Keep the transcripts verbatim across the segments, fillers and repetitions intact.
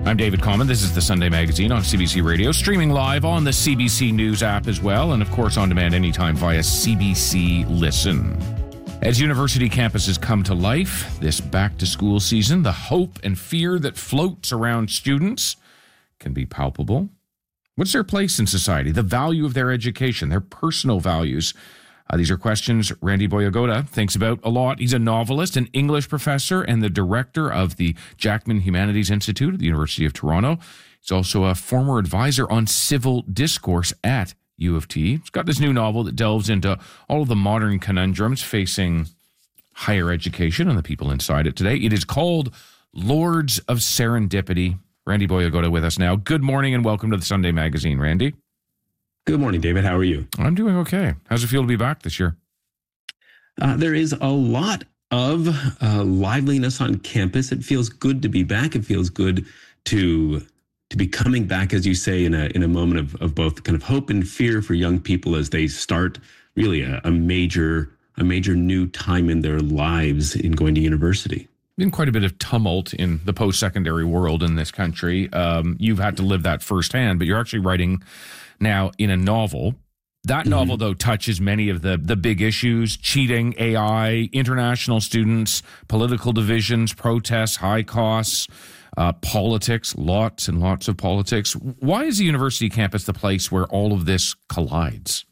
I'm David Common. This is the Sunday Magazine on C B C Radio, streaming live on the C B C News app as well, and of course on demand anytime via C B C Listen. As university campuses come to life this back-to-school season, the hope and fear that floats around students can be palpable. What's their place in society? The value of their education, their personal values. Uh, these are questions Randy Boyagoda thinks about a lot. He's a novelist, an English professor, and the director of the Jackman Humanities Institute at the University of Toronto. He's also a former advisor on civil discourse at U of T. He's got this new novel that delves into all of the modern conundrums facing higher education and the people inside it today. It is called Lords of Serendipity. Randy Boyagoda with us now. Good morning and welcome to the Sunday Magazine, Randy. Good morning, David. How are you? I'm doing okay. How's it feel to be back this year? Uh, there is a lot of uh, liveliness on campus. It feels good to be back. It feels good to to be coming back, as you say, in a in a moment of, of both kind of hope and fear for young people as they start really a, a major a major new time in their lives in going to university. Been quite a bit of tumult in the post-secondary world in this country. Um, you've had to live that firsthand, but you're actually writing now in a novel. That mm-hmm. novel, though, touches many of the, the big issues: cheating, A I, international students, political divisions, protests, high costs, uh, politics, lots and lots of politics. Why is the university campus the place where all of this collides?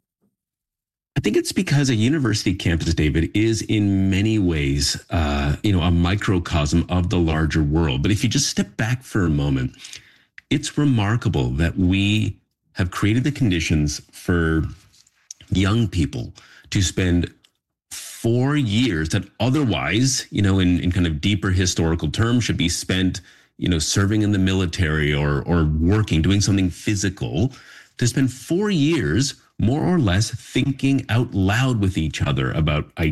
I think it's because a university campus, David, is in many ways, uh, you know, a microcosm of the larger world. But if you just step back for a moment, it's remarkable that we have created the conditions for young people to spend four years that otherwise, you know, in, in kind of deeper historical terms, should be spent, you know, serving in the military or or working, doing something physical, to spend four years more or less thinking out loud with each other about